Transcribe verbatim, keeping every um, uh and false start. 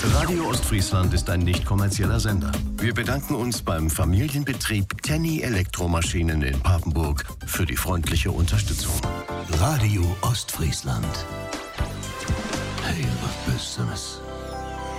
Radio Ostfriesland ist ein nicht kommerzieller Sender. Wir bedanken uns beim Familienbetrieb Tenny Elektromaschinen in Papenburg für die freundliche Unterstützung. Radio Ostfriesland. Heel wat business.